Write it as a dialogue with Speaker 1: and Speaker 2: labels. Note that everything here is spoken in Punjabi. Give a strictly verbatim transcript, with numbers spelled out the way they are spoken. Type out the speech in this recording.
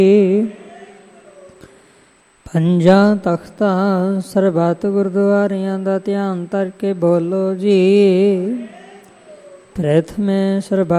Speaker 1: ਪੰਜਾਂ ਤਖਤਾਂ ਸਰਬੱਤ ਗੁਰਦੁਆਰਿਆਂ ਦਾ ਧਿਆਨ ਧਰ ਕੇ ਬੋਲੋ ਜੀ। ਪ੍ਰਥਮੇ ਸਰਬੱਤ